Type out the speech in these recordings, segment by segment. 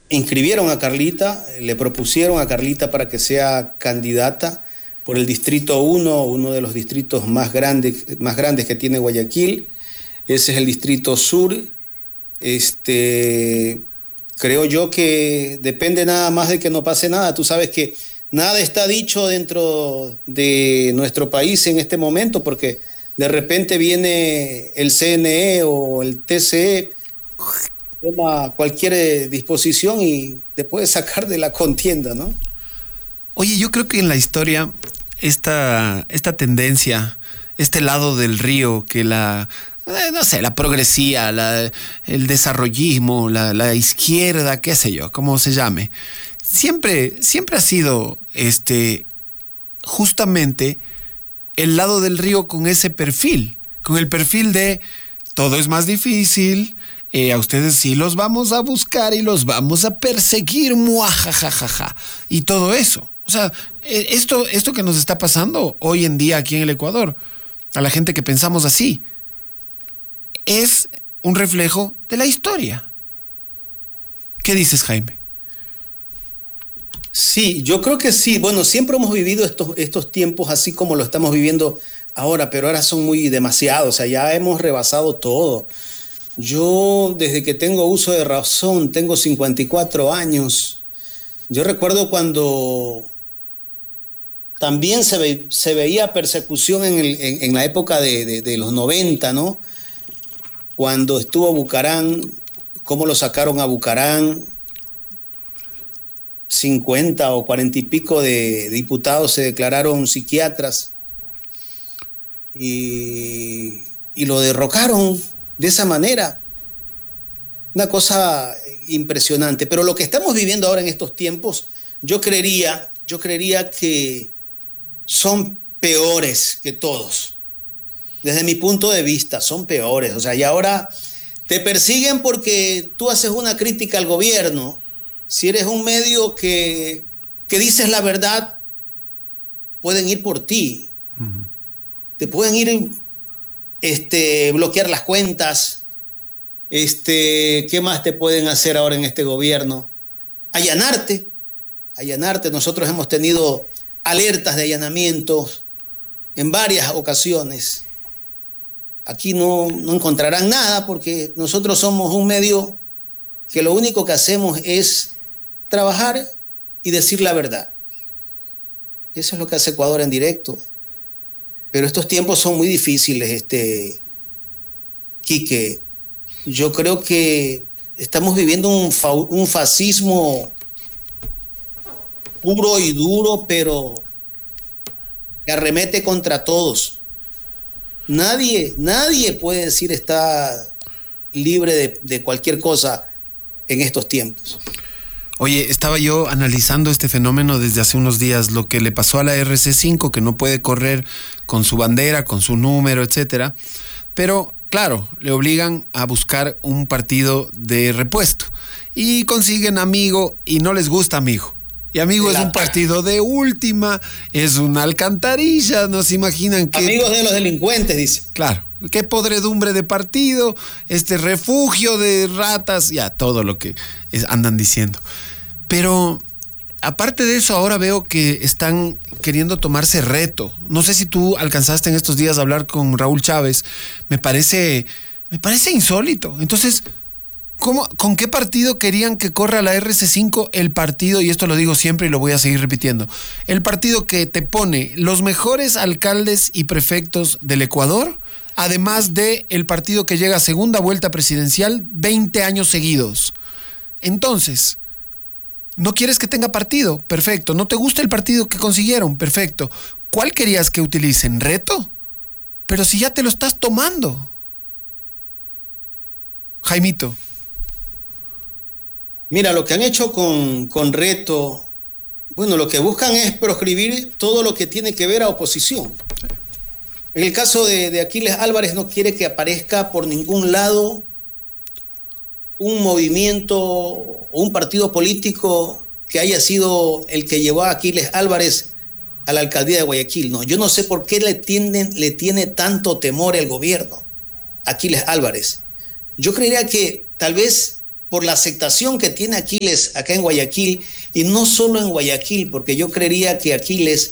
inscribieron a Carlita, le propusieron a Carlita para que sea candidata por el Distrito 1, uno de los distritos más grandes que tiene Guayaquil. Ese es el Distrito Sur. Creo yo que depende nada más de que no pase nada. Tú sabes que nada está dicho dentro de nuestro país en este momento, porque de repente viene el CNE o el TCE, toma cualquier disposición y te puede sacar de la contienda, ¿no? Oye, yo creo que en la historia esta tendencia, este lado del río que la progresía, el desarrollismo, la izquierda, qué sé yo, cómo se llame, siempre ha sido justamente el lado del río con ese perfil, con el perfil de todo es más difícil, a ustedes sí los vamos a buscar y los vamos a perseguir, muajajajaja, y todo eso. O sea, esto que nos está pasando hoy en día aquí en el Ecuador, a la gente que pensamos así, es un reflejo de la historia. ¿Qué dices, Jaime? Sí, yo creo que sí. Bueno, siempre hemos vivido estos tiempos así como lo estamos viviendo ahora, pero ahora son muy demasiados. O sea, ya hemos rebasado todo. Yo, desde que tengo uso de razón, tengo 54 años. Yo recuerdo cuando también se veía persecución en la época de los 90, ¿no? Cuando estuvo Bucarán, cómo lo sacaron a Bucarán, 50 o 40 y pico de diputados se declararon psiquiatras y lo derrocaron de esa manera. Una cosa impresionante. Pero lo que estamos viviendo ahora en estos tiempos, yo creería que son peores que todos. Desde mi punto de vista, son peores. O sea, y ahora te persiguen porque tú haces una crítica al gobierno. Si eres un medio que dices la verdad, pueden ir por ti. Uh-huh. Te pueden ir bloquear las cuentas. ¿Qué más te pueden hacer ahora en este gobierno? Allanarte. Nosotros hemos tenido alertas de allanamientos en varias ocasiones. Aquí no encontrarán nada porque nosotros somos un medio que lo único que hacemos es trabajar y decir la verdad. Eso es lo que hace Ecuador en directo. Pero estos tiempos son muy difíciles, Quique. Yo creo que estamos viviendo un fascismo puro y duro, pero que arremete contra todos. Nadie puede decir está libre de cualquier cosa en estos tiempos. Oye, estaba yo analizando este fenómeno desde hace unos días, lo que le pasó a la RC5, que no puede correr con su bandera, con su número, etcétera. Pero, claro, le obligan a buscar un partido de repuesto. Y consiguen Amigo y no les gusta Amigo. Y Amigo es un partido de última, es una alcantarilla, no se imaginan que... Amigos de los delincuentes, dice. Claro, qué podredumbre de partido, refugio de ratas, ya, todo lo que andan diciendo. Pero, aparte de eso, ahora veo que están queriendo tomarse reto. No sé si tú alcanzaste en estos días a hablar con Raúl Chávez, me parece insólito. Entonces... ¿Con qué partido querían que corra la RC5? El partido, y esto lo digo siempre y lo voy a seguir repitiendo, el partido que te pone los mejores alcaldes y prefectos del Ecuador, además de el partido que llega a segunda vuelta presidencial 20 años seguidos. Entonces, ¿no quieres que tenga partido? Perfecto. ¿No te gusta el partido que consiguieron? Perfecto. ¿Cuál querías que utilicen? ¿Reto? Pero si ya te lo estás tomando. Jaimito. Mira, lo que han hecho con Reto, bueno, lo que buscan es proscribir todo lo que tiene que ver a oposición. En el caso de Aquiles Álvarez, no quiere que aparezca por ningún lado un movimiento o un partido político que haya sido el que llevó a Aquiles Álvarez a la alcaldía de Guayaquil. No, yo no sé por qué le tiene tanto temor el gobierno a Aquiles Álvarez. Yo creería que tal vez por la aceptación que tiene Aquiles acá en Guayaquil, y no solo en Guayaquil, porque yo creería que Aquiles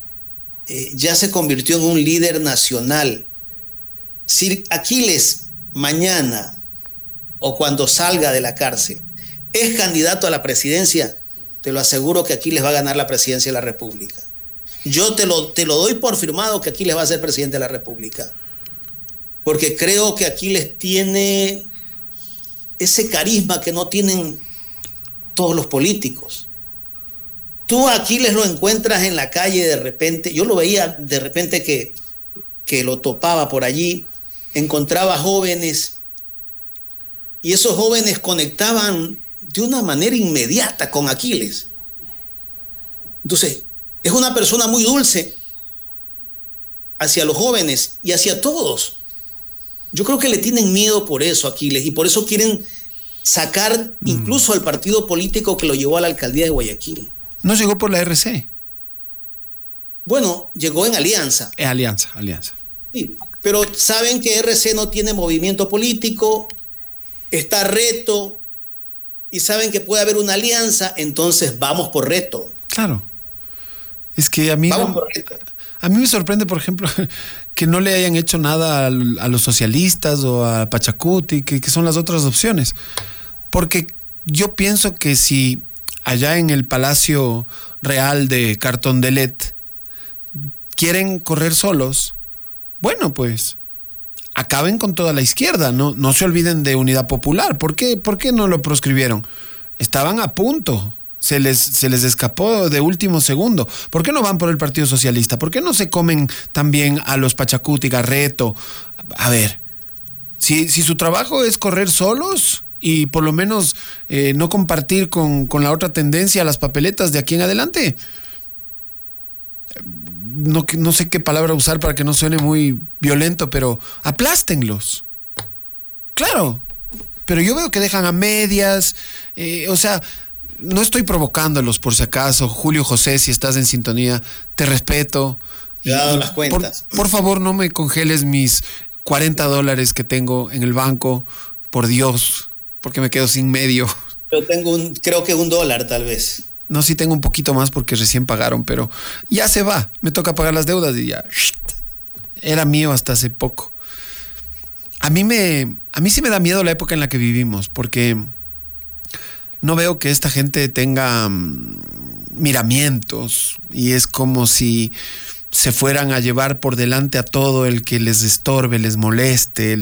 ya se convirtió en un líder nacional. Si Aquiles mañana o cuando salga de la cárcel es candidato a la presidencia, te lo aseguro que Aquiles va a ganar la presidencia de la República. Yo te lo doy por firmado que Aquiles va a ser presidente de la República. Porque creo que Aquiles tiene ese carisma que no tienen todos los políticos. Tú a Aquiles lo encuentras en la calle de repente, yo lo veía de repente que lo topaba por allí, encontraba jóvenes y esos jóvenes conectaban de una manera inmediata con Aquiles. Entonces, es una persona muy dulce hacia los jóvenes y hacia todos. Yo creo que le tienen miedo por eso a Aquiles y por eso quieren sacar incluso al partido político que lo llevó a la alcaldía de Guayaquil. ¿No llegó por la RC? Bueno, llegó en alianza. Alianza. Sí, pero saben que RC no tiene movimiento político, está Reto, y saben que puede haber una alianza, entonces vamos por Reto. Claro. Es que a mí me sorprende, por ejemplo, que no le hayan hecho nada a los socialistas o a Pachacuti, que son las otras opciones. Porque yo pienso que si allá en el Palacio Real de Cartondelet quieren correr solos, bueno, pues acaben con toda la izquierda, no se olviden de Unidad Popular. ¿Por qué no lo proscribieron? Estaban a punto. Se les escapó de último segundo. ¿Por qué no van por el Partido Socialista? ¿Por qué no se comen también a los Pachacuti, Garreto? A ver, si su trabajo es correr solos y por lo menos no compartir con la otra tendencia las papeletas de aquí en adelante, no sé qué palabra usar para que no suene muy violento, pero aplástenlos. Claro, pero yo veo que dejan a medias, o sea... No estoy provocándolos, por si acaso. Julio José, si estás en sintonía, te respeto. Te he dado las cuentas. Por favor, no me congeles mis $40 que tengo en el banco, por Dios, porque me quedo sin medio. Yo tengo creo que $1 tal vez. No, sí tengo un poquito más porque recién pagaron, pero ya se va. Me toca pagar las deudas y ya. Era mío hasta hace poco. A mí sí me da miedo la época en la que vivimos, porque... no veo que esta gente tenga miramientos y es como si se fueran a llevar por delante a todo el que les estorbe, les moleste,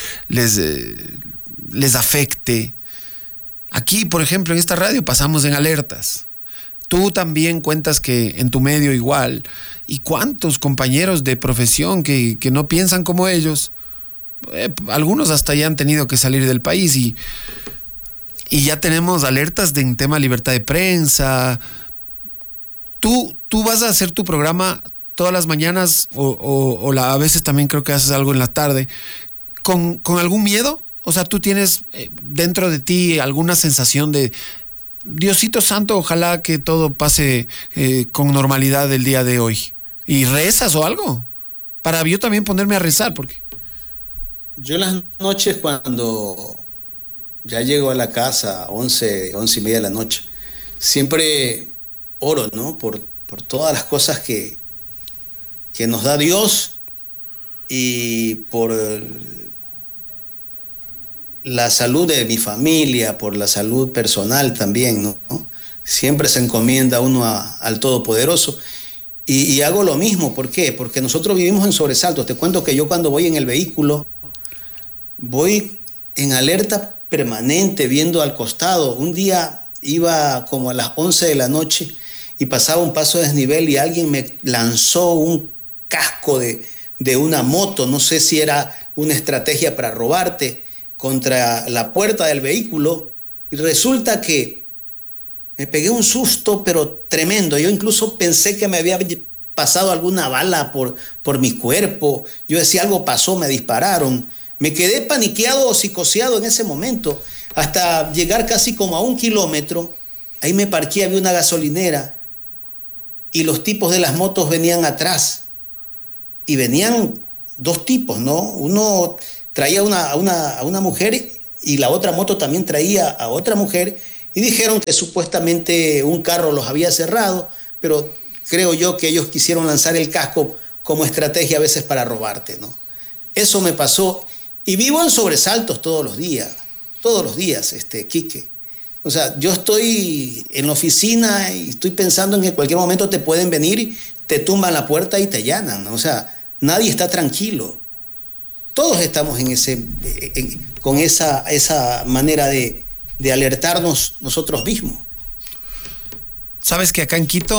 les afecte. Aquí, por ejemplo, en esta radio pasamos en alertas. Tú también cuentas que en tu medio igual. ¿Y cuántos compañeros de profesión que no piensan como ellos? Algunos hasta ya han tenido que salir del país y ya tenemos alertas en tema libertad de prensa. Tú vas a hacer tu programa todas las mañanas o a veces también creo que haces algo en la tarde con algún miedo. O sea, tú tienes dentro de ti alguna sensación de Diosito Santo, ojalá que todo pase con normalidad el día de hoy. ¿Y rezas o algo? Para yo también ponerme a rezar, porque... Yo las noches cuando ya llego a la casa, 11:30 de la noche, siempre oro, ¿no? Por todas las cosas que nos da Dios y por la salud de mi familia, por la salud personal también, ¿no? Siempre se encomienda uno al Todopoderoso y hago lo mismo. ¿Por qué? Porque nosotros vivimos en sobresaltos. Te cuento que yo cuando voy en el vehículo voy en alerta permanente, viendo al costado. Un día iba como a las 11 de la noche y pasaba un paso de desnivel y alguien me lanzó un casco de una moto, no sé si era una estrategia para robarte, contra la puerta del vehículo, y resulta que me pegué un susto pero tremendo. Yo incluso pensé que me había pasado alguna bala por mi cuerpo. Yo decía, algo pasó, me dispararon. Me quedé paniqueado o psicoseado en ese momento, hasta llegar casi como a 1 kilómetro. Ahí me parqué, había una gasolinera y los tipos de las motos venían atrás. Y venían 2 tipos, ¿no? Uno traía a una mujer y la otra moto también traía a otra mujer y dijeron que supuestamente un carro los había cerrado, pero creo yo que ellos quisieron lanzar el casco como estrategia a veces para robarte, ¿no? Eso me pasó y vivo en sobresaltos todos los días, Quique. O sea, yo estoy en la oficina y estoy pensando en que en cualquier momento te pueden venir, te tumban la puerta y te allanan, ¿no? O sea, nadie está tranquilo. Todos estamos con esa manera de alertarnos nosotros mismos. Sabes que acá en Quito